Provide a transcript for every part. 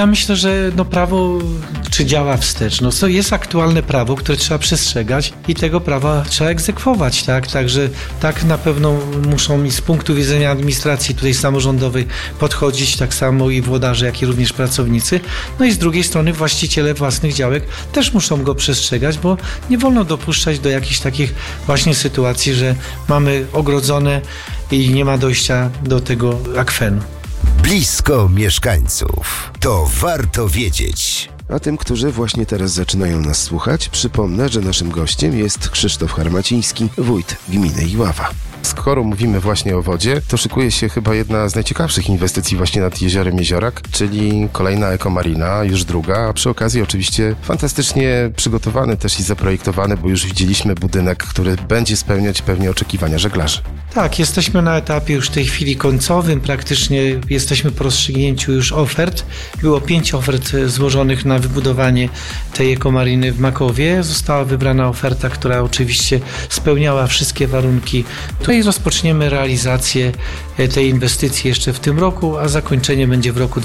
Ja myślę, że prawo działa wstecz. To jest aktualne prawo, które trzeba przestrzegać i tego prawa trzeba egzekwować, tak? Także tak na pewno muszą i z punktu widzenia administracji tutaj samorządowej podchodzić tak samo i włodarze, jak i również pracownicy. I z drugiej strony właściciele własnych działek też muszą go przestrzegać, bo nie wolno dopuszczać do jakichś takich właśnie sytuacji, że mamy ogrodzone i nie ma dojścia do tego akwenu. Blisko mieszkańców. To warto wiedzieć. A tym, którzy właśnie teraz zaczynają nas słuchać, przypomnę, że naszym gościem jest Krzysztof Harmaciński, wójt gminy Iława. Skoro mówimy właśnie o wodzie, to szykuje się chyba jedna z najciekawszych inwestycji właśnie nad jeziorem Jeziorak, czyli kolejna ekomarina, już druga, a przy okazji oczywiście fantastycznie przygotowany też i zaprojektowany, bo już widzieliśmy budynek, który będzie spełniać pewnie oczekiwania żeglarzy. Tak, jesteśmy na etapie już w tej chwili końcowym, praktycznie jesteśmy po rozstrzygnięciu już ofert. Było 5 ofert złożonych na wybudowanie tej ekomariny w Makowie. Została wybrana oferta, która oczywiście spełniała wszystkie warunki. Tutaj rozpoczniemy realizację tej inwestycji jeszcze w tym roku, a zakończenie będzie w roku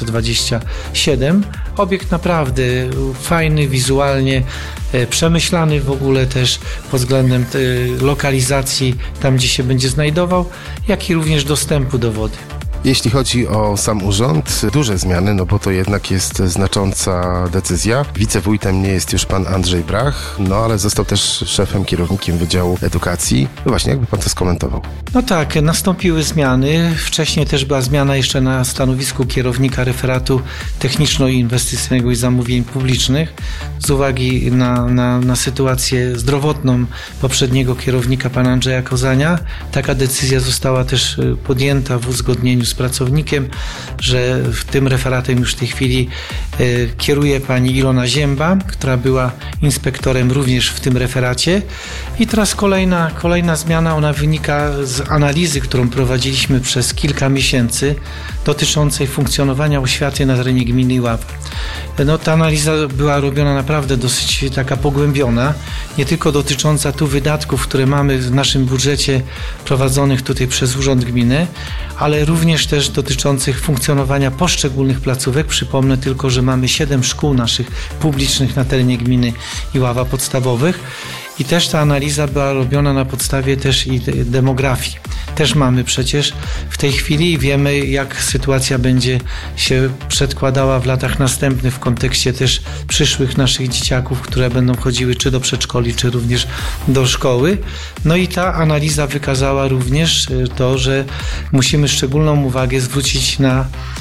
2027. Obiekt naprawdę fajny, wizualnie przemyślany w ogóle też pod względem lokalizacji, tam gdzie się będzie znajdował, jak i również dostępu do wody. Jeśli chodzi o sam urząd, duże zmiany, bo to jednak jest znacząca decyzja. Wicewójtem nie jest już pan Andrzej Brach, ale został też szefem, kierownikiem Wydziału Edukacji. Właśnie, jakby pan to skomentował? Tak, nastąpiły zmiany. Wcześniej też była zmiana jeszcze na stanowisku kierownika referatu techniczno-inwestycyjnego i zamówień publicznych. Z uwagi na sytuację zdrowotną poprzedniego kierownika, pana Andrzeja Kozania, taka decyzja została też podjęta w uzgodnieniu z pracownikiem, że tym referatem już w tej chwili kieruje pani Ilona Zięba, która była inspektorem również w tym referacie. I teraz kolejna zmiana, ona wynika z analizy, którą prowadziliśmy przez kilka miesięcy dotyczącej funkcjonowania oświaty na terenie gminy Iława. Ta analiza była robiona naprawdę dosyć taka pogłębiona, nie tylko dotycząca tu wydatków, które mamy w naszym budżecie prowadzonych tutaj przez Urząd Gminy, ale również też dotyczących funkcjonowania poszczególnych placówek. Przypomnę tylko, że mamy 7 szkół naszych publicznych na terenie gminy Iława podstawowych i też ta analiza była robiona na podstawie też i demografii. Też mamy przecież w tej chwili i wiemy, jak sytuacja będzie się przedkładała w latach następnych w kontekście też przyszłych naszych dzieciaków, które będą chodziły czy do przedszkoli, czy również do szkoły. I ta analiza wykazała również to, że musimy szczególną uwagę zwrócić na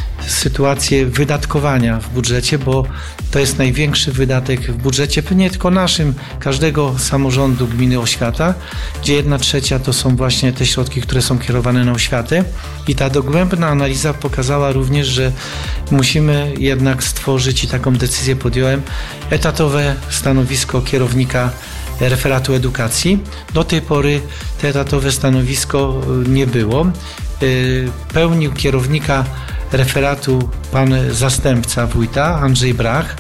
sytuację wydatkowania w budżecie, bo to jest największy wydatek w budżecie, nie tylko naszym, każdego samorządu gminy oświata, gdzie 1/3 to są właśnie te środki, które są kierowane na oświatę. I ta dogłębna analiza pokazała również, że musimy jednak stworzyć, i taką decyzję podjąłem, etatowe stanowisko kierownika referatu edukacji. Do tej pory to etatowe stanowisko nie było. Pełnił kierownika referatu pan zastępca wójta Andrzej Brach.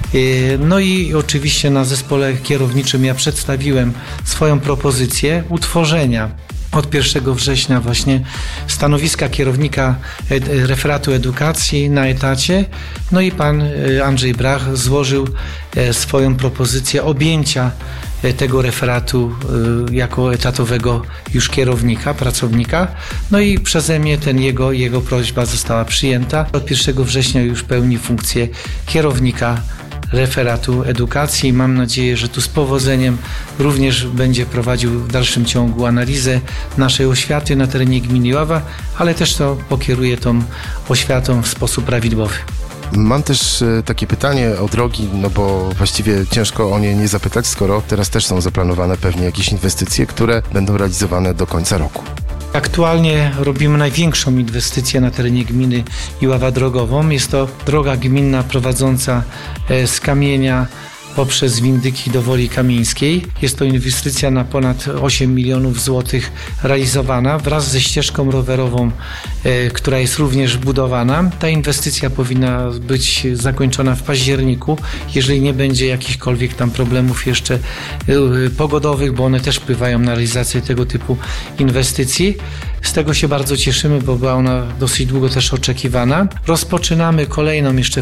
I oczywiście na zespole kierowniczym ja przedstawiłem swoją propozycję utworzenia od 1 września właśnie stanowiska kierownika referatu edukacji na etacie. I pan Andrzej Brach złożył swoją propozycję objęcia tego referatu jako etatowego już kierownika, pracownika. I przeze mnie jego prośba została przyjęta. Od 1 września już pełni funkcję kierownika referatu edukacji. Mam nadzieję, że tu z powodzeniem również będzie prowadził w dalszym ciągu analizę naszej oświaty na terenie gminy Iława, ale też to pokieruje tą oświatą w sposób prawidłowy. Mam też takie pytanie o drogi, bo właściwie ciężko o nie nie zapytać, skoro teraz też są zaplanowane pewnie jakieś inwestycje, które będą realizowane do końca roku. Aktualnie robimy największą inwestycję na terenie gminy Iława drogową. Jest to droga gminna prowadząca z Kamienia poprzez Windyki do Woli Kamieńskiej. Jest to inwestycja na ponad 8 milionów złotych realizowana wraz ze ścieżką rowerową, która jest również budowana. Ta inwestycja powinna być zakończona w październiku, jeżeli nie będzie jakichkolwiek tam problemów jeszcze pogodowych, bo one też wpływają na realizację tego typu inwestycji. Z tego się bardzo cieszymy, bo była ona dosyć długo też oczekiwana. Rozpoczynamy kolejną jeszcze